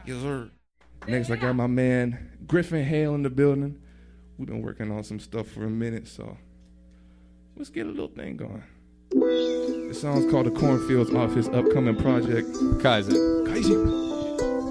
Yes, sir. Next, I got my man Griffin Hale in the building. We've been working on some stuff for a minute, so let's get a little thing going. The song's called The Cornfields off his upcoming project, Kaizen.